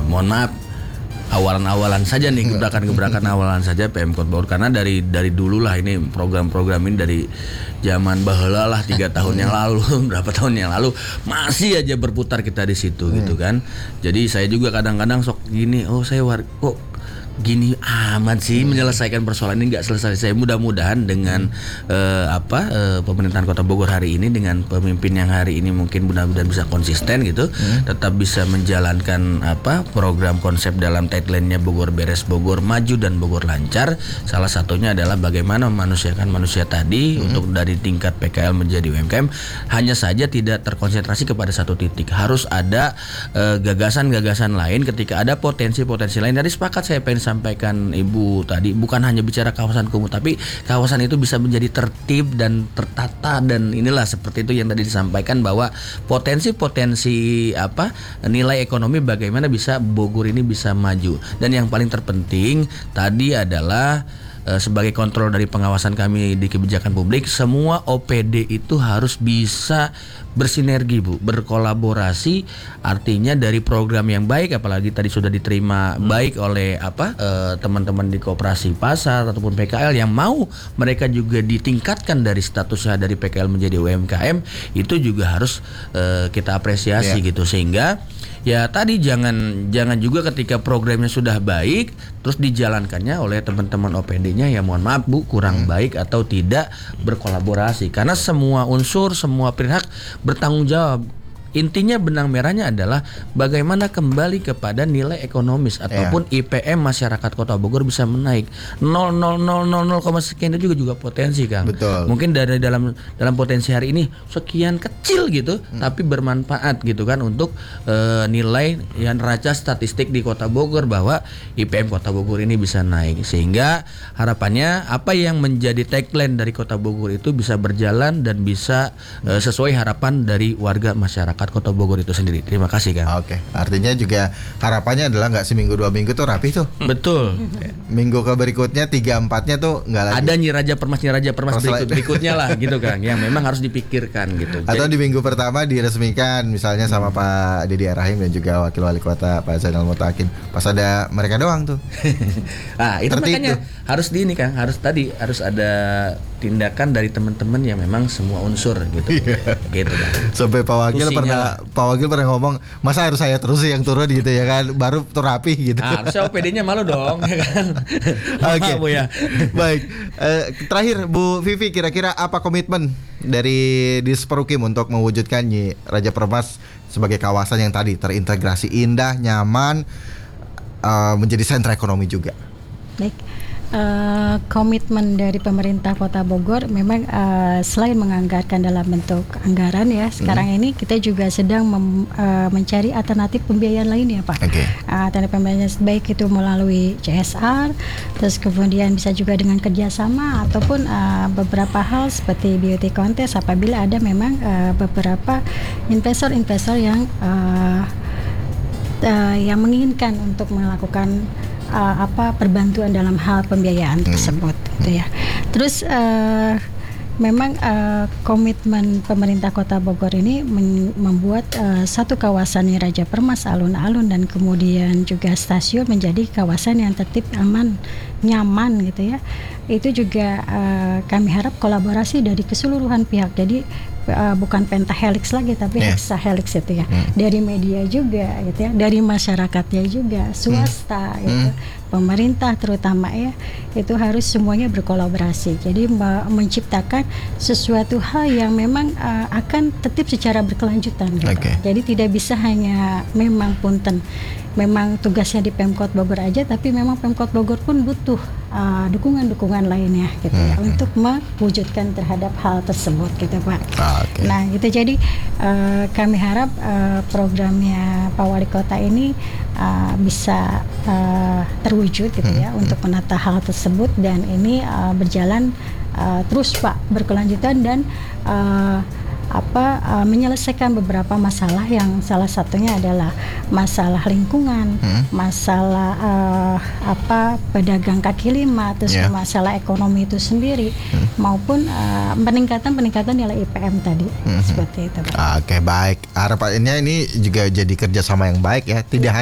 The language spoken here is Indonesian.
mohon maaf, awalan-awalan saja nih, gebrakan-gebrakan awalan saja Pemkot Bogor, karena dari dulu lah ini program-program ini dari zaman baheula lah 3 tahun yang lalu, berapa tahun yang lalu masih aja berputar kita di situ gitu kan. Jadi saya juga kadang-kadang sok gini, saya kok gini amat sih menyelesaikan persoalan ini, nggak selesai. Mudah-mudahan dengan pemerintahan Kota Bogor hari ini, dengan pemimpin yang hari ini mungkin mudah-mudahan bisa konsisten gitu, tetap bisa menjalankan program konsep dalam tagline-nya Bogor Beres, Bogor Maju, dan Bogor Lancar. Salah satunya adalah bagaimana memanusiakan manusia tadi untuk dari tingkat PKL menjadi UMKM. Hanya saja tidak terkonsentrasi kepada satu titik, harus ada gagasan-gagasan lain. Ketika ada potensi-potensi lain, dari sepakat saya pengen sampaikan Ibu tadi, bukan hanya bicara kawasan kumuh, tapi kawasan itu bisa menjadi tertib dan tertata, dan inilah seperti itu yang tadi disampaikan, bahwa potensi-potensi nilai ekonomi bagaimana bisa Bogor ini bisa maju. Dan yang paling terpenting tadi adalah sebagai kontrol dari pengawasan kami di kebijakan publik, semua OPD itu harus bisa bersinergi Bu, berkolaborasi. Artinya dari program yang baik, apalagi tadi sudah diterima baik oleh teman-teman di koperasi pasar ataupun PKL yang mau mereka juga ditingkatkan dari statusnya dari PKL menjadi UMKM, itu juga harus kita apresiasi gitu. Sehingga ya tadi jangan juga ketika programnya sudah baik terus dijalankannya oleh teman-teman OPD-nya ya mohon maaf Bu, kurang baik atau tidak berkolaborasi, karena semua unsur, semua pihak bertanggung jawab. Intinya benang merahnya adalah bagaimana kembali kepada nilai ekonomis ataupun IPM masyarakat Kota Bogor bisa menaik. 0,000 sekian itu juga potensi Kang. Betul. Mungkin dari dalam potensi hari ini sekian kecil gitu, tapi bermanfaat gitu kan untuk nilai yang neraca statistik di Kota Bogor, bahwa IPM Kota Bogor ini bisa naik. Sehingga harapannya apa yang menjadi tagline dari Kota Bogor itu bisa berjalan dan bisa sesuai harapan dari warga masyarakat Kota Bogor itu sendiri. Terima kasih Kang. Oke, artinya juga harapannya adalah nggak seminggu 2 minggu tuh rapi tuh. Betul. Minggu ke berikutnya 3-4-nya tuh nggak lagi. Ada Nyiraja Permas berikutnya lah gitu Kang, yang memang harus dipikirkan gitu. Atau di minggu pertama diresmikan misalnya sama Pak Didi Arahim dan juga Wakil Wali Kota Pak Zainal Mutakin. Pas ada mereka doang tuh. Itu Tertib makanya tuh. harus di ini Kang, harus ada tindakan dari teman-teman yang memang semua unsur gitu. Gitu Kang. Sampai Pak Wakil pernah ngomong, masa harus saya terus yang turun gitu ya kan, baru tuh rapi gitu. Harusnya OPD-nya malu dong ya kan. Oke. Bu ya. Baik. Terakhir Bu Vivi, kira-kira apa komitmen dari Disperukim untuk mewujudkan Raja Permas sebagai kawasan yang tadi terintegrasi, indah, nyaman, menjadi sentra ekonomi juga? Baik. Komitmen dari pemerintah Kota Bogor memang selain menganggarkan dalam bentuk anggaran ya, sekarang ini kita juga sedang mencari alternatif pembiayaan lain ya Pak. Alternatif pembiayaan baik itu melalui CSR, terus kemudian bisa juga dengan kerjasama ataupun beberapa hal seperti beauty contest apabila ada memang beberapa investor-investor yang menginginkan untuk melakukan perbantuan dalam hal pembiayaan tersebut gitu ya. Terus memang komitmen pemerintah Kota Bogor ini membuat satu kawasan Raja Permas, alun-alun dan kemudian juga stasiun menjadi kawasan yang tertib, aman, nyaman gitu ya. Itu juga kami harap kolaborasi dari keseluruhan pihak. Jadi bukan pentahelix lagi tapi hexahelix itu ya. Dari media juga gitu ya, dari masyarakatnya juga, swasta gitu. Pemerintah terutama ya, itu harus semuanya berkolaborasi. Jadi menciptakan sesuatu hal yang memang akan tetap secara berkelanjutan gitu. Jadi tidak bisa hanya memang memang tugasnya di Pemkot Bogor aja, tapi memang Pemkot Bogor pun butuh dukungan-dukungan lainnya gitu ya, untuk mewujudkan terhadap hal tersebut gitu Pak. Nah gitu, jadi kami harap programnya Pak Wali Kota ini bisa terwujud gitu ya, untuk menata hal tersebut, dan ini berjalan terus Pak, berkelanjutan dan menyelesaikan beberapa masalah yang salah satunya adalah masalah lingkungan, masalah pedagang kaki lima, terus masalah ekonomi itu sendiri, maupun peningkatan nilai IPM tadi, seperti itu. Oke, baik. Harapannya ini juga jadi kerjasama yang baik ya, tidak